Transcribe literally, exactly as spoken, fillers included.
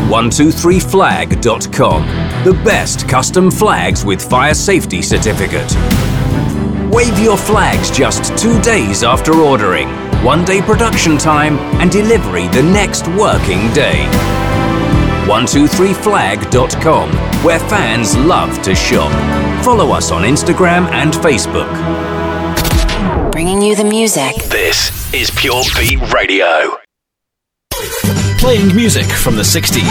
one two three flag dot com. The best custom flags with fire safety certificate. Wave your flags just two days after ordering. One day production time and delivery the next working day. one two three flag dot com, where fans love to shop. Follow us on Instagram and Facebook. Bringing you the music. This is Pure Beat Radio. Playing music from the sixties.